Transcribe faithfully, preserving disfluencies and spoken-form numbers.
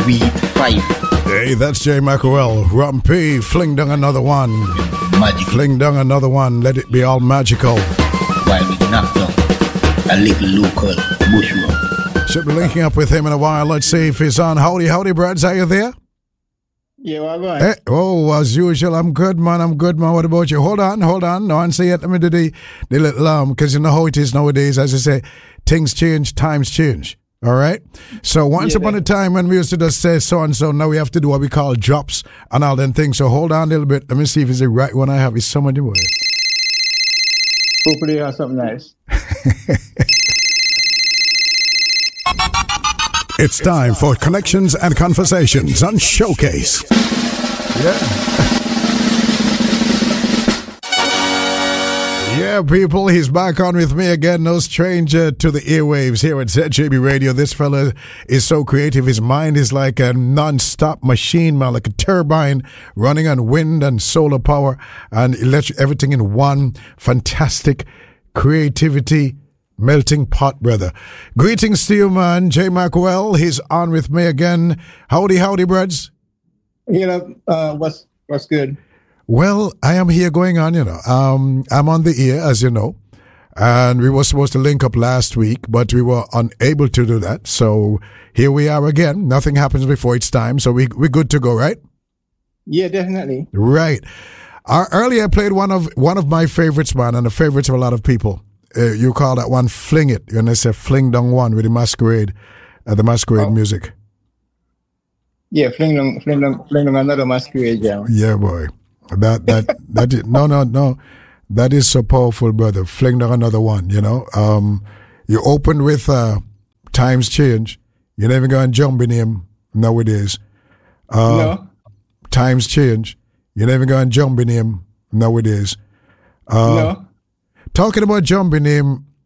we five. Hey, that's Jay Mackerel. Rumpy, fling down another one. Magic. Fling down another one. Let it be all magical. While we knock down a little local bushroom. Should be linking up with him in a while. Let's see if he's on. Howdy, howdy, Brads. Are you there? Yeah, well, right. Hey, oh, as usual, I'm good, man. I'm good, man. What about you? Hold on, hold on. No answer yet. Let me do the, the little um, because you know how it is nowadays. As I say, things change, times change. All right. So once yeah, upon that. a time when we used to just say so and so, now we have to do what we call drops and all them things. So hold on a little bit. Let me see if it's the right one I have. Is somebody way. Hopefully you have something nice. It's time for Connections and Conversations on Showcase. Yeah. Yeah, people, he's back on with me again. No stranger to the airwaves here at Z J B Radio. This fella is so creative. His mind is like a non-stop machine, man, like a turbine running on wind and solar power and electric, everything in one fantastic creativity melting pot, brother. Greetings to you, man. Jay Mackwell, he's on with me again. Howdy, howdy, brads. You know, uh, what's what's good? Well, I am here going on, you know. Um, I'm on the air, as you know, and we were supposed to link up last week, but we were unable to do that. So here we are again. Nothing happens before it's time, so we we're good to go, right? Yeah, definitely. Right. Uh, earlier, I played one of one of my favorites, man, and the favorites of a lot of people. Uh, you call that one "Fling It," and they say "Fling Down One" with the Masquerade, uh, the Masquerade oh. music. Yeah, fling on, fling on, fling on another Masquerade, yeah. Yeah, boy. That that that is, no no no, that is so powerful, brother. Fling down another one, you know. Um, you opened with uh, "Times Change." You're never gonna jump in him nowadays. Uh, no. Times change. You're never gonna jump in him nowadays. Uh, no. Talking about jumping him,